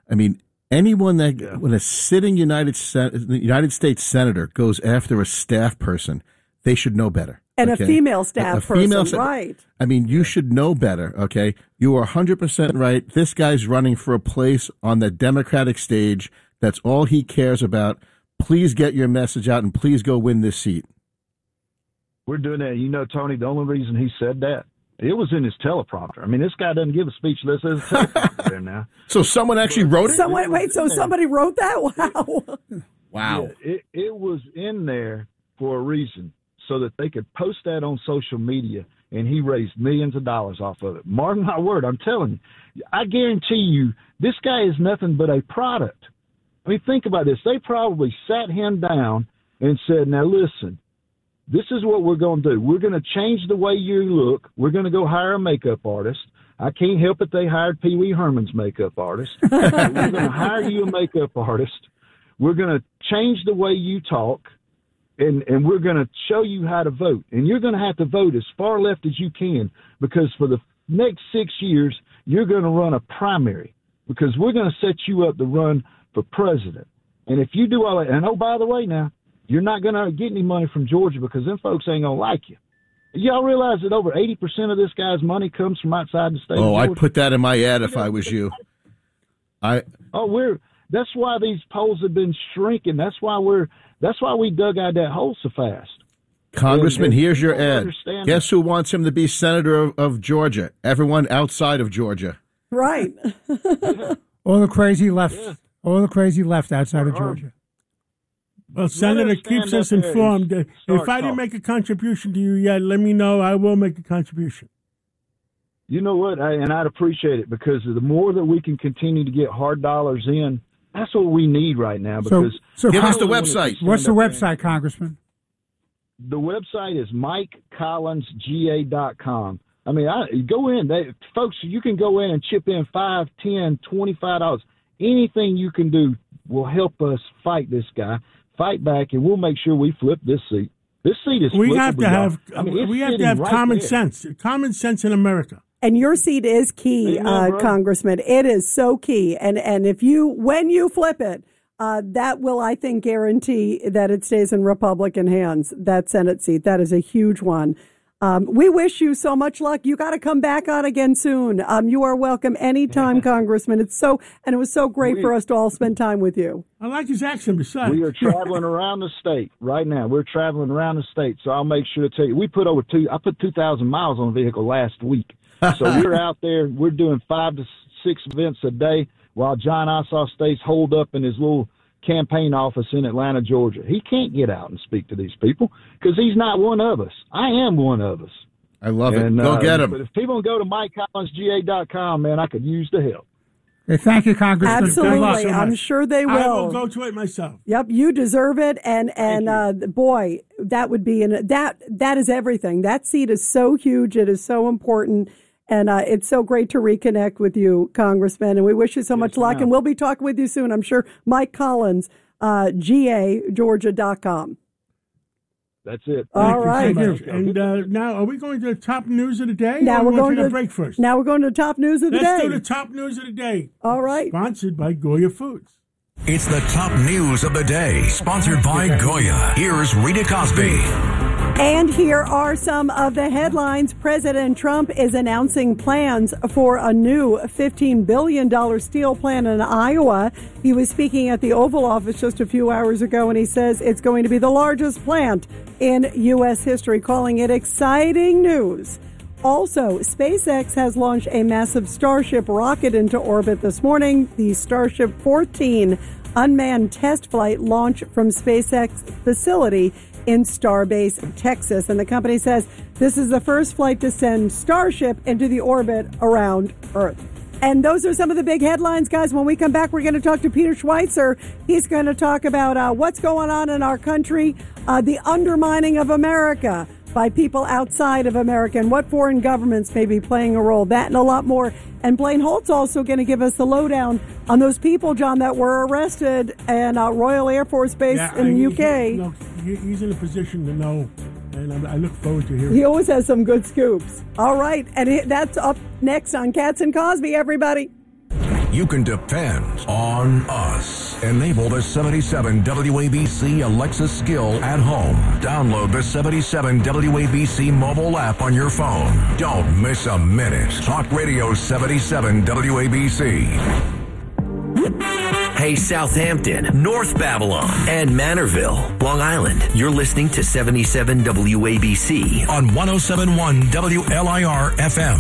S2: I mean, anyone that when a sitting United Sen- United States senator goes after a staff person, they should know better.
S4: And
S2: okay?
S4: a female staff
S2: a, a female
S4: person,
S2: sta-
S4: right.
S2: I mean, you should know better, okay? You are one hundred percent right. This guy's running for a place on the Democratic stage. That's all he cares about. Please get your message out and please go win this seat.
S12: We're doing that. You know, Tony, the only reason he said that, it was in his teleprompter. I mean, this guy doesn't give a speech unless there's a teleprompter there now.
S2: So someone actually wrote it?
S4: Someone, wait, so somebody wrote that? Wow.
S2: Wow.
S12: Yeah, it, it was in there for a reason, so that they could post that on social media, and he raised millions of dollars off of it. Mark my word, I'm telling you. I guarantee you, this guy is nothing but a product. I mean, think about this. They probably sat him down and said, now listen, this is what we're going to do. We're going to change the way you look. We're going to go hire a makeup artist. I can't help it they hired Pee Wee Herman's makeup artist. We're going to hire you a makeup artist. We're going to change the way you talk, and, and we're going to show you how to vote. And you're going to have to vote as far left as you can, because for the next six years, you're going to run a primary, because we're going to set you up to run for president. And if you do all that, and oh, by the way now, you're not going to get any money from Georgia because them folks ain't going to like you. Y'all realize that over eighty percent of this guy's money comes from outside the state
S2: Oh,
S12: of Georgia?
S2: I'd put that in my ad if I was you. I
S12: Oh, we're that's why these polls have been shrinking. That's why we're that's why we dug out that hole so fast.
S2: Congressman,
S12: And- and
S2: here's your
S12: people don't
S2: ad.
S12: understand
S2: Guess who wants him to be senator of, of Georgia? Everyone outside of Georgia.
S4: Right.
S7: All the crazy left. All the crazy left outside of Georgia.
S3: Well, Senator keeps us informed. Uh, If I didn't make a contribution to you yet, let me know. I will make a contribution.
S12: You know what? I, and I'd appreciate it, because the more that we can continue to get hard dollars in, that's what we need right now.
S7: So,
S12: Because
S7: so
S2: Give us the
S12: Congress-
S2: website.
S7: What's the website, Congressman?
S12: The website is mike collins g a dot com. I mean, I, go in. They, folks, you can go in and chip in five, ten, twenty-five dollars. Anything you can do will help us fight this guy, fight back, and we'll make sure we flip this seat. This seat is
S3: We
S12: flippable,
S3: have to
S12: y'all.
S3: have
S12: I mean, it's
S3: we have to
S12: sitting
S3: have
S12: right
S3: common
S12: there.
S3: sense. Common sense in America.
S4: And your seat is key,
S12: Amen,
S4: uh,
S12: brother.
S4: Congressman. It is so key. And and if you when you flip it, uh, that will, I think, guarantee that it stays in Republican hands. That Senate seat, that is a huge one. Um, we wish you so much luck. You got to come back on again soon. Um, you are welcome anytime, Congressman. It's so and it was so great
S12: We-
S4: for us to all spend time with you.
S3: I like his accent. Besides,
S12: We are traveling around the state right now. We're traveling around the state, so I'll make sure to tell you. We put over two. I put two thousand miles on the vehicle last week, so we're out there. We're doing five to six events a day, while John Ossoff stays holed up in his little campaign office in Atlanta, Georgia. He can't get out and speak to these people because he's not one of us. I am one of us.
S2: I love
S12: And,
S2: it. Go
S12: uh,
S2: get him.
S12: But if people go to mike collins g a dot com, man, I could use the help.
S7: Hey, thank you, Congressman.
S4: Absolutely,
S3: Thank you so
S4: I'm
S3: much.
S4: sure they will.
S3: I will go to it myself.
S4: Yep, you deserve it, and and uh, boy, that would be an that that is everything. That seat is so huge; it is so important, and uh, it's so great to reconnect with you, Congressman. And we wish you so much luck.
S12: ma'am.
S4: And we'll be talking with you soon. I'm sure. Mike Collins, uh, G A Georgia dot com.
S12: That's it.
S4: All
S3: Thank you so
S4: right.
S3: much. And uh, now, are we going to the top news of the day?
S4: Now
S3: or
S4: we're
S3: we want
S4: going
S3: to
S4: to
S3: the break first.
S4: Now we're going to the top news of the
S3: Let's
S4: day.
S3: do the top news of the day.
S4: All right.
S3: Sponsored by Goya Foods.
S9: It's the top news of the day, sponsored by Goya. Here's Rita Cosby.
S4: And here are some of the headlines. President Trump is announcing plans for a new fifteen billion dollars steel plant in Iowa. He was speaking at the Oval Office just a few hours ago, and he says it's going to be the largest plant in U S history, calling it exciting news. Also, SpaceX has launched a massive Starship rocket into orbit this morning. The Starship fourteen unmanned test flight launched from SpaceX facility in Starbase, Texas. And the company says this is the first flight to send Starship into the orbit around Earth. And those are some of the big headlines, guys. When we come back, we're going to talk to Peter Schweitzer. He's going to talk about uh, what's going on in our country, uh, the undermining of America by people outside of America, and what foreign governments may be playing a role. That and a lot more. And Blaine Holt's also going to give us the lowdown on those people, John, that were arrested at uh, Royal Air Force Base
S3: Yeah,
S4: in the
S3: I-
S4: U K.
S3: He, no, he, he's in a position to know, and I, I look forward to hearing.
S4: He always has some good scoops. All right, and it, that's up next on Cats and Cosby, everybody.
S9: you can depend on us. Enable the seventy-seven W A B C Alexa skill at home. Download the seventy-seven W A B C mobile app on your phone. Don't miss a minute. Talk Radio seventy-seven W A B C.
S10: Hey, Southampton, North Babylon, and Manorville, Long Island. You're listening to seventy-seven W A B C
S9: on one oh seven point one W L I R F M.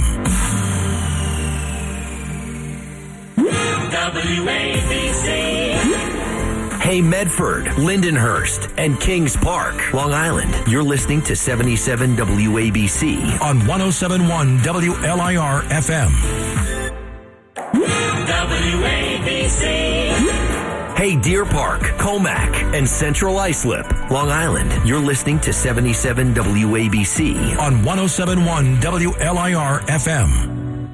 S13: W A B C.
S10: Hey, Medford, Lindenhurst, and Kings Park, Long Island. You're listening to seventy-seven W A B C
S9: on one oh seven point one W L I R F M.
S13: W A B C.
S10: Hey, Deer Park, Comac, and Central Islip, Long Island. You're listening to seventy-seven W A B C
S9: on one oh seven point one W L I R F M.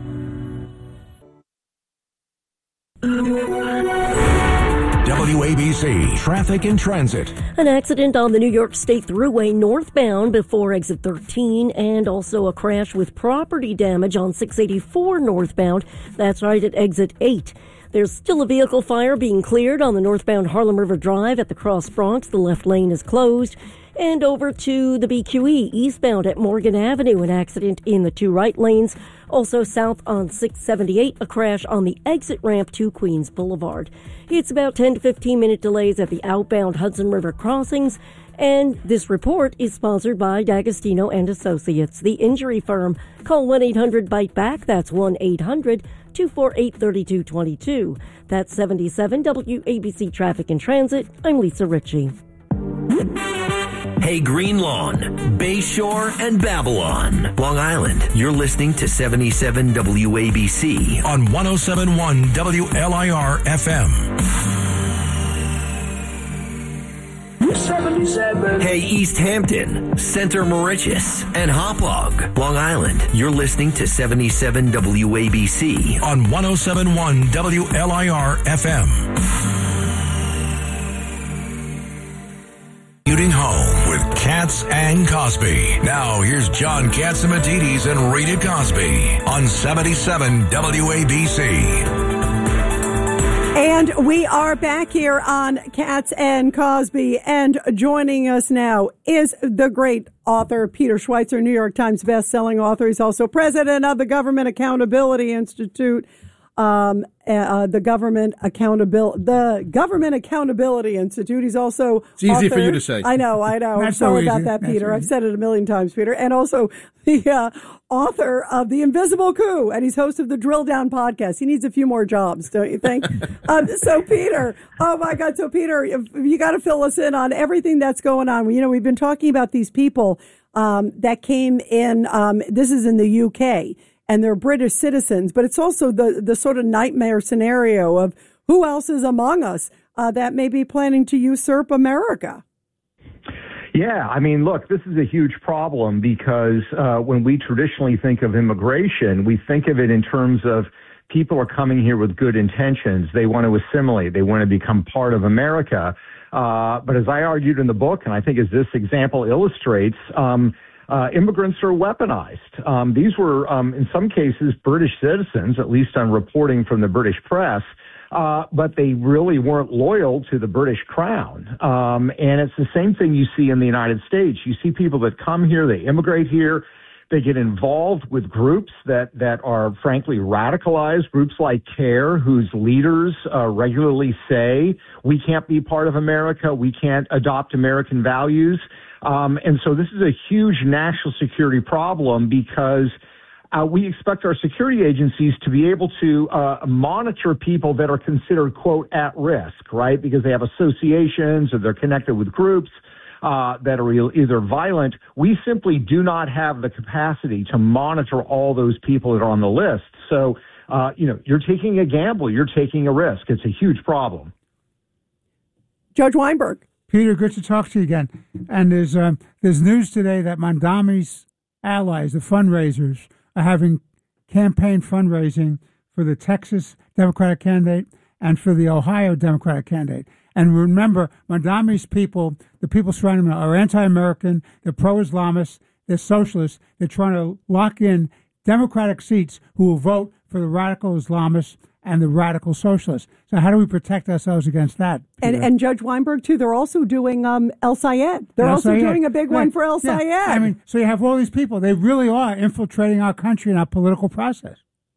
S9: W A B C Traffic and Transit.
S11: An accident on the New York State Thruway northbound before exit thirteen, and also a crash with property damage on six eighty-four northbound. That's right at exit eight. There's still a vehicle fire being cleared on the northbound Harlem River Drive at the Cross Bronx. The left lane is closed. And over to the B Q E eastbound at Morgan Avenue, an accident in the two right lanes. Also south on six seventy-eight, a crash on the exit ramp to Queens Boulevard. It's about ten to fifteen minute delays at the outbound Hudson River crossings. And this report is sponsored by D'Agostino and Associates, the injury firm. Call one eight hundred bite back. That's one eight hundred two four eight three two two two. That's seventy-seven W A B C Traffic and Transit. I'm Lisa Ritchie.
S10: Hey, Green Lawn, Bayshore, and Babylon, Long Island. You're listening to seventy-seven W A B C
S9: on one oh seven point one W L I R F M.
S13: seventy-seven.
S10: Hey, East Hampton, Center Mauritius, and Hauppauge, Long Island. You're listening to seventy-seven W A B C
S9: on one oh seven point one W L I R F M. Commuting home with Katz and Cosby. Now here's John Catsimatidis and Rita Cosby on seventy-seven W A B C.
S4: And we are back here on Katz and Cosby, and joining us now is the great author Peter Schweizer, New York Times best-selling author. He's also president of the Government Accountability Institute. Um, uh, the government accountability, the Government Accountability Institute. He's also
S2: it's easy
S4: author,
S2: for you to say.
S4: I know, I know. I'm sorry about that, Peter. I've said it a million times, Peter. And also the uh, author of The Invisible Coup, and he's host of the Drill Down podcast. He needs a few more jobs, don't you think? um, so, Peter, oh my God, so Peter, you got to fill us in on everything that's going on. You know, we've been talking about these people um, that came in. Um, this is in the U K. And they're British citizens, but it's also the, the sort of nightmare scenario of who else is among us uh, that may be planning to usurp America.
S14: Yeah, I mean, look, this is a huge problem because uh, when we traditionally think of immigration, we think of it in terms of people are coming here with good intentions. They want to assimilate. They want to become part of America. Uh, but as I argued in the book, and I think as this example illustrates, um, Uh, immigrants are weaponized. Um, these were, um, in some cases, British citizens, at least on reporting from the British press, uh, but they really weren't loyal to the British crown. Um, and it's the same thing you see in the United States. You see people that come here, they immigrate here, they get involved with groups that, that are, frankly, radicalized, groups like CARE, whose leaders uh, regularly say, we can't be part of America, we can't adopt American values. Um, and so this is a huge national security problem because uh, we expect our security agencies to be able to uh, monitor people that are considered, quote, at risk, right? Because they have associations or they're connected with groups uh, that are either violent. We simply do not have the capacity to monitor all those people that are on the list. So, uh, you know, you're taking a gamble. You're taking a risk. It's a huge problem.
S4: Judge Weinberg.
S7: Peter, good to talk to you again. And there's um, there's news today that Mondami's allies, the fundraisers, are having campaign fundraising for the Texas Democratic candidate and for the Ohio Democratic candidate. And remember, Mondami's people, the people surrounding them, are anti-American, they're pro-Islamists, they're socialists. They're trying to lock in Democratic seats who will vote for the radical Islamists and the radical socialists. So how do we protect ourselves against that,
S4: And, and Judge Weinberg, too, they're also doing um, El Sayed. They're
S7: El
S4: also
S7: Sayed.
S4: doing a big
S7: Right.
S4: one for El
S7: Yeah.
S4: Sayed.
S7: I mean, so you have all these people. They really are infiltrating our country and our political process.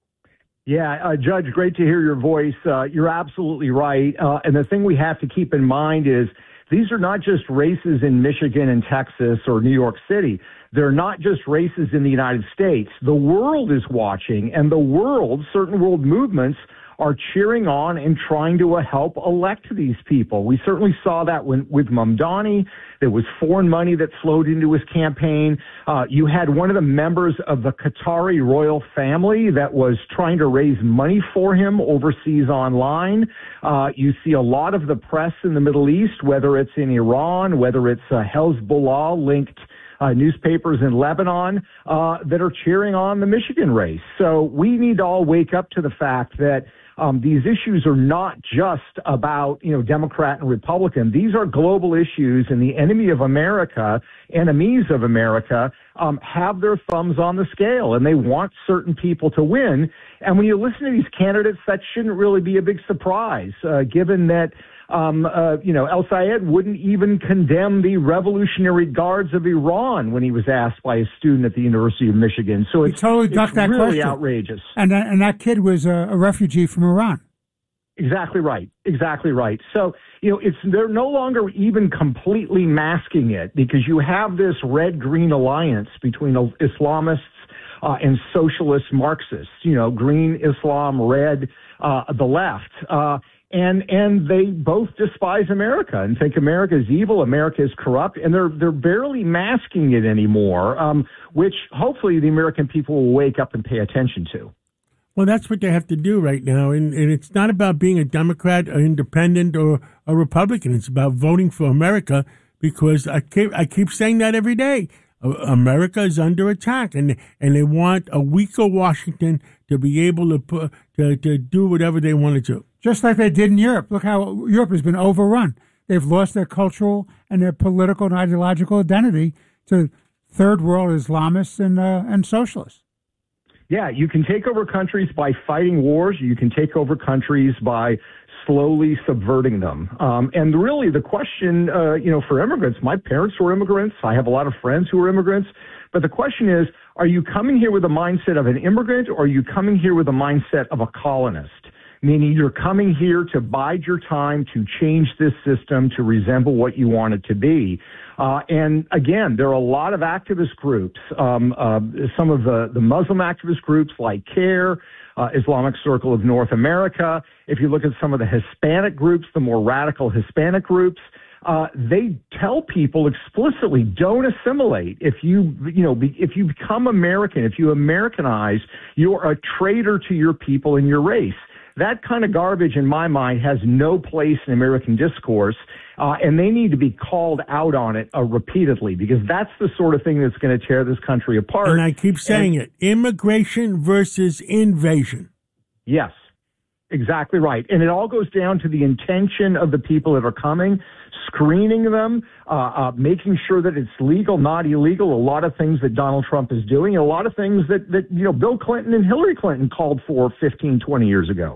S14: Yeah, uh, Judge, great to hear your voice. Uh, you're absolutely right. Uh, and the thing we have to keep in mind is these are not just races in Michigan and Texas or New York City. They're not just races in the United States. The world is watching, and the world, certain world movements, are cheering on and trying to uh, help elect these people. We certainly saw that when, with Mamdani. There was foreign money that flowed into his campaign. Uh, you had one of the members of the Qatari royal family that was trying to raise money for him overseas online. Uh, you see a lot of the press in the Middle East, whether it's in Iran, whether it's uh, Hezbollah-linked Uh, newspapers in Lebanon uh, that are cheering on the Michigan race. So we need to all wake up to the fact that um, these issues are not just about, you know, Democrat and Republican. These are global issues, and the enemy of America, enemies of America, um, have their thumbs on the scale, and they want certain people to win. And when you listen to these candidates, that shouldn't really be a big surprise, uh, given that Um, uh, you know, El Sayed wouldn't even condemn the Revolutionary Guards of Iran when he was asked by a student at the University of Michigan. So it's,
S7: totally ducked
S14: it's
S7: that
S14: really
S7: question.
S14: outrageous.
S7: And that, and that kid was a, a refugee from Iran.
S14: Exactly right. Exactly right. So, you know, it's they're no longer even completely masking it because you have this red-green alliance between Islamists uh, and socialist Marxists, you know, green Islam, red, uh, the left. Uh, And and they both despise America and think America is evil, America is corrupt, and they're they're barely masking it anymore, um, which hopefully the American people will wake up and pay attention to.
S3: Well, that's what they have to do right now, and, and it's not about being a Democrat, or independent, or a Republican. It's about voting for America, because I keep I keep saying that every day. America is under attack, and and they want a weaker Washington to be able to put, to to do whatever they want to do.
S7: Just like they did in Europe. Look how Europe has been overrun. They've lost their cultural and their political and ideological identity to third world Islamists and uh, and socialists.
S14: Yeah, you can take over countries by fighting wars. You can take over countries by slowly subverting them. Um, and really, the question, uh, you know, for immigrants, my parents were immigrants. I have a lot of friends who are immigrants. But the question is, are you coming here with a mindset of an immigrant, or are you coming here with a mindset of a colonist? Meaning you're coming here to bide your time to change this system to resemble what you want it to be. Uh, and again, there are a lot of activist groups, um, uh, some of the, the Muslim activist groups like CARE, uh, Islamic Circle of North America. If you look at some of the Hispanic groups, the more radical Hispanic groups, uh, they tell people explicitly, don't assimilate. If you, you know, be, if you become American, if you Americanize, you're a traitor to your people and your race. That kind of garbage, in my mind, has no place in American discourse, uh, and they need to be called out on it uh, repeatedly, because that's the sort of thing that's going to tear this country apart.
S3: And I keep saying and, it, immigration versus invasion.
S14: Yes, exactly right. And it all goes down to the intention of the people that are coming, screening them, uh, uh, making sure that it's legal, not illegal, a lot of things that Donald Trump is doing, and a lot of things that, that you know, Bill Clinton and Hillary Clinton called for fifteen, twenty years ago.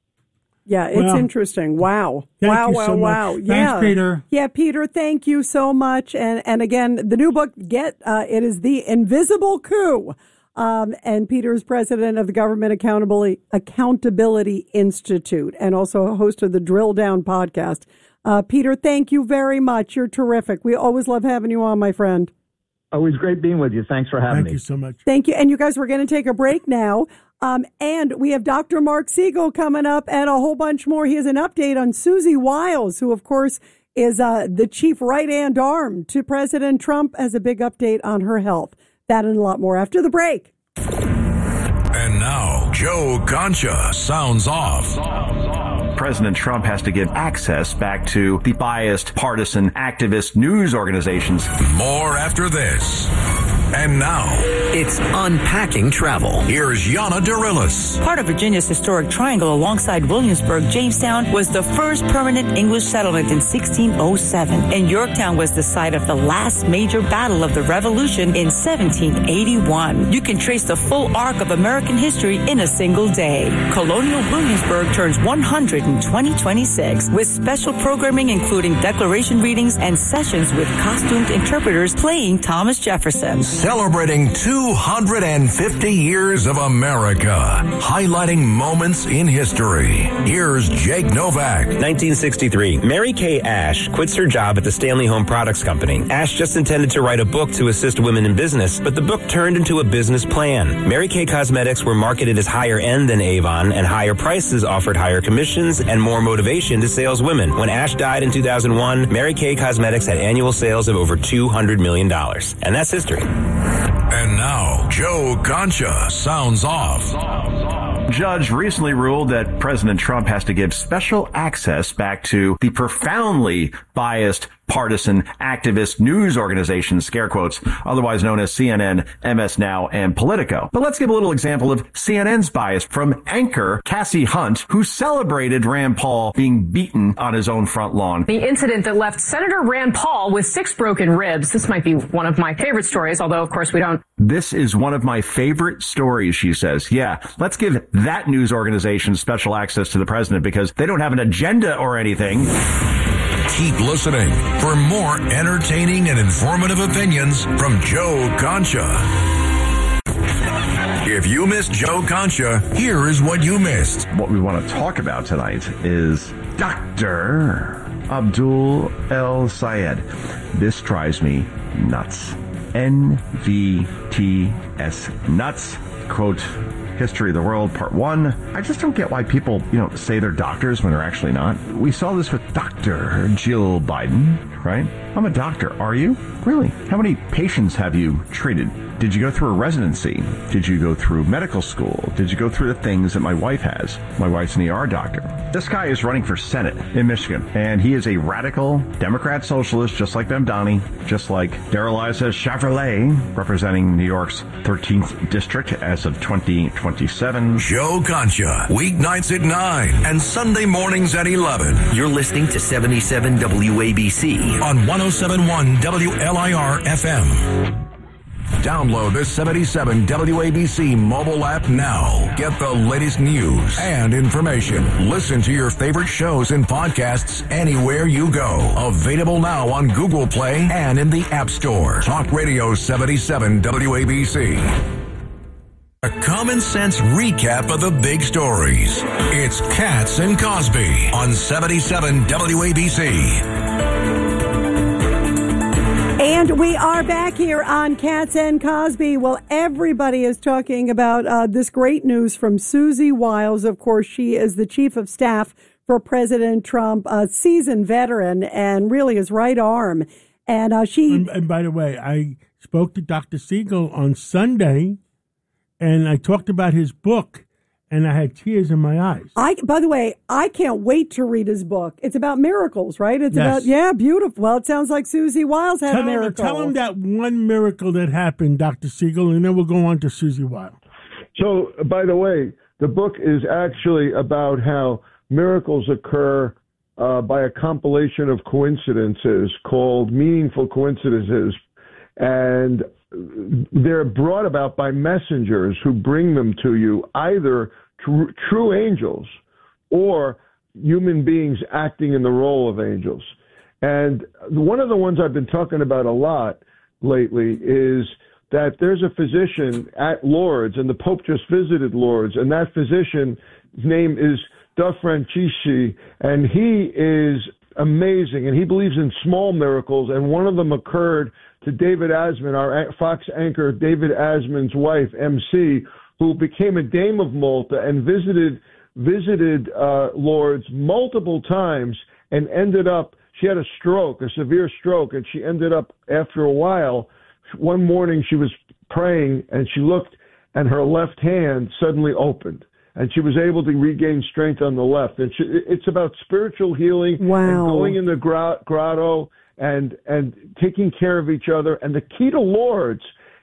S4: Yeah, it's
S3: well,
S4: interesting. Wow.
S3: Thank
S4: wow,
S3: you
S4: wow,
S3: so much.
S4: wow.
S7: Thanks,
S4: yeah.
S7: Peter.
S4: Yeah, Peter, thank you so much. And and again, the new book, Get, uh, it is The Invisible Coup. Um, and Peter is president of the Government Accountability, Accountability Institute, and also a host of the Drill Down podcast. Uh, Peter, thank you very much. You're terrific. We always love having you on, my friend.
S14: Always great being with you. Thanks for having
S3: Thank
S14: me.
S3: you so much.
S4: Thank you. And you guys, we're going to take a break now. Um, and we have Doctor Mark Siegel coming up and a whole bunch more. He has an update on Susie Wiles, who, of course, is uh, the chief right-hand arm to President Trump, has a big update on her health. That and a lot more after the break.
S9: And now, Joe Concha sounds off.
S15: President Trump has to give access back to the biased, partisan, activist news organizations.
S9: More after this. And now,
S10: it's Unpacking Travel.
S9: Here's Yana Dorillis.
S16: Part of Virginia's historic triangle alongside Williamsburg, Jamestown was the first permanent English settlement in sixteen oh seven, and Yorktown was the site of the last major battle of the Revolution in seventeen eighty-one. You can trace the full arc of American history in a single day. Colonial Williamsburg turns one hundred in twenty twenty-six with special programming including declaration readings and sessions with costumed interpreters playing Thomas Jefferson.
S9: Celebrating two hundred fifty years of America, highlighting moments in history. Here's Jake Novak.
S17: nineteen sixty-three, Mary Kay Ash quits her job at the Stanley Home Products Company. Ash just intended to write a book to assist women in business, but the book turned into a business plan. Mary Kay Cosmetics were marketed as higher end than Avon, and higher prices offered higher commissions and more motivation to saleswomen. When Ash died in two thousand one, Mary Kay Cosmetics had annual sales of over two hundred million dollars. And that's history.
S9: And now, Joe Concha sounds off.
S15: Judge recently ruled that President Trump has to give special access back to the profoundly biased, partisan, activist news organizations, scare quotes, otherwise known as C N N, M S Now, and Politico. But let's give a little example of C N N's bias from anchor Cassie Hunt, who celebrated Rand Paul being beaten on his own front lawn.
S18: The incident that left Senator Rand Paul with six broken ribs. This might be one of my favorite stories, although, of course, we don't.
S15: This is one of my favorite stories, she says. Yeah, let's give that news organization special access to the president because they don't have an agenda or anything.
S9: Keep listening for more entertaining and informative opinions from Joe Concha. If you missed Joe Concha, here is what you missed.
S15: What we want to talk about tonight is Doctor Abdul El Sayed. This drives me nuts. N V T S, nuts. Quote, History of the World, Part one. I just don't get why people, you know, say they're doctors when they're actually not. We saw this with Doctor Jill Biden, right? I'm a doctor. Are you? Really? How many patients have you treated? Did you go through a residency? Did you go through medical school? Did you go through the things that my wife has? My wife's an E R doctor. This guy is running for Senate in Michigan, and he is a radical Democrat socialist, just like Mamdani, just like Darrell-Issa Chevrolet, representing New York's thirteenth district as of twenty twenty-seven.
S9: Joe Concha, weeknights at nine and Sunday mornings at eleven.
S10: You're listening to seventy-seven W A B C
S9: on one oh seven point one W L I R F M. Download the seventy-seven W A B C mobile app now. Get the latest news and information. Listen to your favorite shows and podcasts anywhere you go. Available now on Google Play and in the App Store. Talk Radio seventy-seven W A B C. A common sense recap of the big stories. It's Katz and Cosby on seventy-seven W A B C.
S4: And we are back here on Katz and Cosby. Well, everybody is talking about uh, this great news from Susie Wiles. Of course, she is the chief of staff for President Trump, a seasoned veteran and really his right arm. And uh, she.
S3: And, and by the way, I spoke to Doctor Siegel on Sunday, and I talked about his book. And I had tears in my eyes.
S4: I, by the way, I can't wait to read his book. It's about miracles, right? It's
S3: yes.
S4: about, yeah, beautiful. Well, it sounds like Susie Wiles had
S3: tell
S4: a miracle.
S3: Him, tell him that one miracle that happened, Doctor Siegel, and then we'll go on to Susie Wiles.
S1: So, by the way, the book is actually about how miracles occur uh, by a compilation of coincidences called Meaningful Coincidences. And they're brought about by messengers who bring them to you, either tr- true angels or human beings acting in the role of angels. And one of the ones I've been talking about a lot lately is that there's a physician at Lourdes, and the Pope just visited Lourdes, and that physician's name is Da Francisci, and he is amazing, and he believes in small miracles, and one of them occurred to David Asman, our Fox anchor, David Asman's wife, M C, who became a Dame of Malta and visited visited uh, Lourdes multiple times and ended up, she had a stroke, a severe stroke, and she ended up, after a while, one morning she was praying and she looked and her left hand suddenly opened. And she was able to regain strength on the left. And she, it's about spiritual healing
S4: wow.
S1: and going in the grotto and and taking care of each other. And the key to Lourdes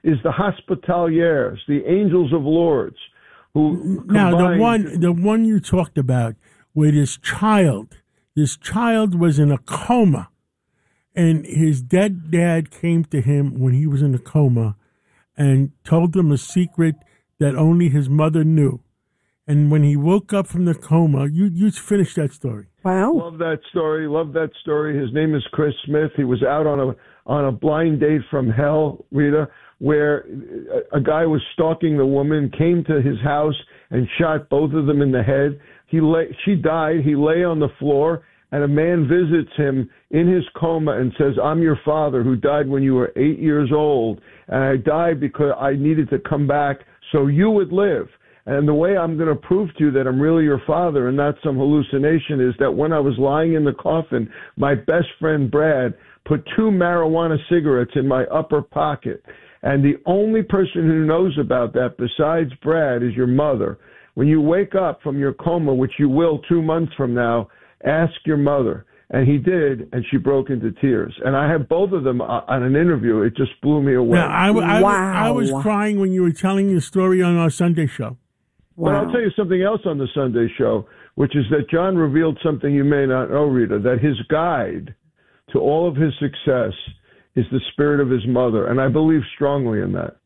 S19: is the Hospitaliers, the Angels of Lords, who
S3: now the
S19: combined-
S3: one the one you talked about, where this child, this child was in a coma, and his dead dad came to him when he was in a coma, and told him a secret that only his mother knew. And when he woke up from the coma, you you finished that story.
S4: Wow.
S19: Love that story. Love that story. His name is Chris Smith. He was out on a on a blind date from hell, Rita, where a, a guy was stalking the woman, came to his house and shot both of them in the head. He lay, she died. He lay on the floor, and a man visits him in his coma and says, "I'm your father who died when you were eight years old, and I died because I needed to come back so you would live. And the way I'm going to prove to you that I'm really your father and not some hallucination is that when I was lying in the coffin, my best friend Brad put two marijuana cigarettes in my upper pocket. And the only person who knows about that besides Brad is your mother. When you wake up from your coma, which you will two months from now, ask your mother." And he did, and she broke into tears. And I had both of them on an interview. It just blew me away.
S3: Yeah, I, I, I was crying when you were telling the story on our Sunday show.
S19: But I'll tell you something else on the Sunday show, which is that John revealed something you may not know, Rita, that his guide to all of his success is the spirit of his mother. And I believe strongly in that.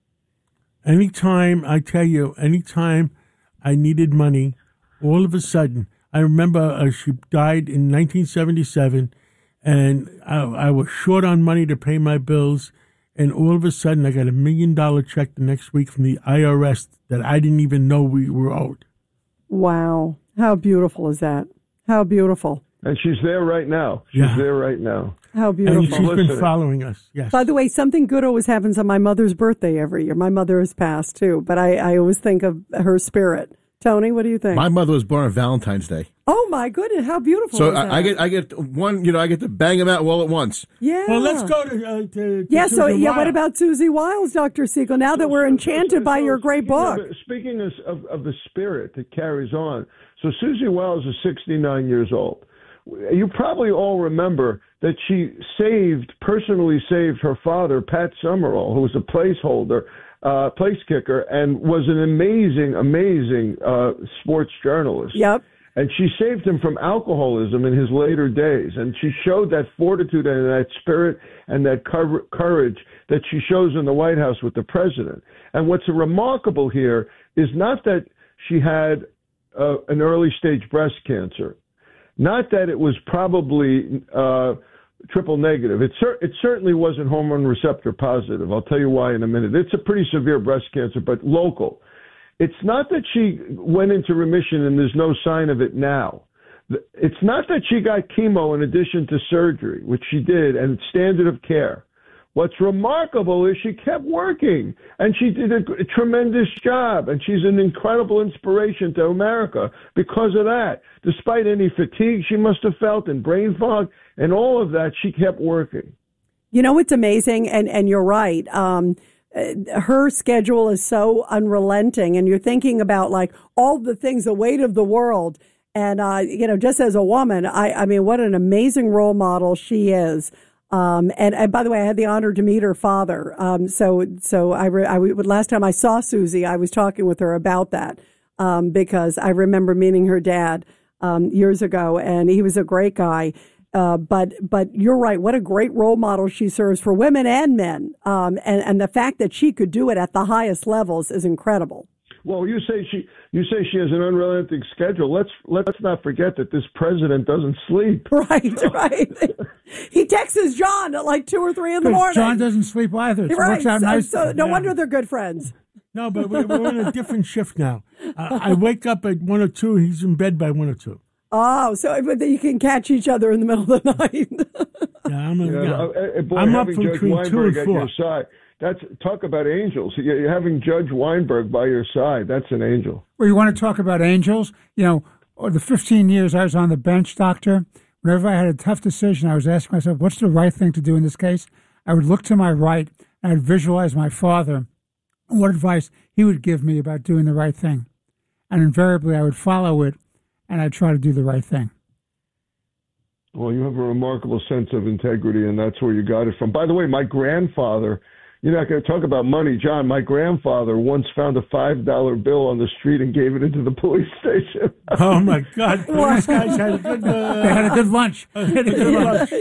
S3: Anytime, I tell you, anytime I needed money, all of a sudden, I remember uh, she died in nineteen seventy-seven, and I, I was short on money to pay my bills, and all of a sudden I got a million dollar check the next week from the I R S that I didn't even know we were owed.
S4: Wow. How beautiful is that? How beautiful.
S19: And she's there right now. She's
S3: Yeah.
S19: there right now.
S4: How beautiful.
S3: And she's been following us, yes.
S4: By the way, something good always happens on my mother's birthday every year. My mother has passed, too, but I, I always think of her spirit. Tony, what do you think?
S2: My mother was born on Valentine's Day.
S4: Oh, my goodness. How beautiful
S2: So
S4: is that?
S2: I, I get I get one, you know, I get to bang them out all at once.
S4: Yeah.
S3: Well, let's go to... Uh, to, to
S4: Yeah, so,
S3: Susan
S4: yeah,
S3: Wiles.
S4: what about Susie Wiles, Doctor Siegel, now that we're enchanted by your great book?
S19: Speaking of, of, of the spirit that carries on, so Susie Wiles is sixty-nine years old. You probably all remember that she saved, personally saved her father, Pat Summerall, who was a placeholder, uh, place kicker, and was an amazing, amazing uh, sports journalist.
S4: Yep.
S19: And she saved him from alcoholism in his later days. And she showed that fortitude and that spirit and that cor- courage that she shows in the White House with the president. And what's remarkable here is not that she had uh, an early stage breast cancer, not that it was probably uh, triple negative. It, cer- it certainly wasn't hormone receptor positive. I'll tell you why in a minute. It's a pretty severe breast cancer, but local. It's not that she went into remission and there's no sign of it now. It's not that she got chemo in addition to surgery, which she did, and standard of care. What's remarkable is she kept working, and she did a, a tremendous job, and she's an incredible inspiration to America because of that. Despite any fatigue she must have felt and brain fog and all of that, she kept working.
S4: You know, it's amazing, and, and you're right. Um, her schedule is so unrelenting, and you're thinking about, like, all the things, the weight of the world. And, uh, you know, just as a woman, I, I mean, what an amazing role model she is. Um, and, and by the way, I had the honor to meet her father. Um, so, so I, re, I, last time I saw Susie, I was talking with her about that, um, because I remember meeting her dad, um, years ago, and he was a great guy. Uh, but, but you're right. What a great role model she serves for women and men. Um, and, and the fact that she could do it at the highest levels is incredible.
S19: Well, you say she you say she has an unrelenting schedule. Let's let's not forget that this president doesn't sleep.
S4: Right, right. He texts John at like two or three in the morning.
S7: John doesn't sleep either. It
S4: right.
S7: works out
S4: so,
S7: nice.
S4: So no
S3: Yeah.
S4: wonder they're good friends.
S3: No, but we're, we're in a different shift now. Uh, I wake up at one or two. He's in bed by one or two.
S4: Oh, so you can catch each other in the middle of the night.
S3: Yeah, I'm, a,
S19: You know,
S3: yeah.
S19: uh, boy,
S3: I'm up
S19: having Judge
S3: between two
S19: Weinberg
S3: and
S19: at
S3: four.
S19: your side. That's talk about angels. You're having Judge Weinberg by your side. That's an angel.
S7: Well, you want to talk about angels? You know, or the fifteen years I was on the bench, Doctor, whenever I had a tough decision, I was asking myself, what's the right thing to do in this case? I would look to my right, and I'd visualize my father, and what advice he would give me about doing the right thing. And invariably, I would follow it, and I'd try to do the right thing.
S19: Well, you have a remarkable sense of integrity, and that's where you got it from. By the way, my grandfather You're not going to talk about money, John. My grandfather once found a five dollar bill on the street and gave it into the police station.
S3: Oh my God! These guys had a good. Uh,
S7: They had a good lunch.
S3: They had a good lunch.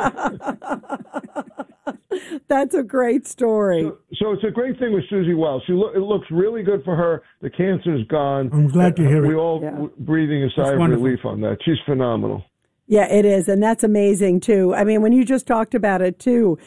S4: Yeah. That's a great story.
S19: So, so it's a great thing with Susie Wiles. She lo- it looks really good for her. The cancer's gone.
S3: I'm glad to hear
S19: we
S3: it.
S19: all
S4: Yeah.
S19: w- breathing a sigh
S7: That's
S19: of
S7: wonderful.
S19: relief on that. She's phenomenal.
S4: Yeah, it is. And that's amazing, too. I mean, when you just talked about it, too,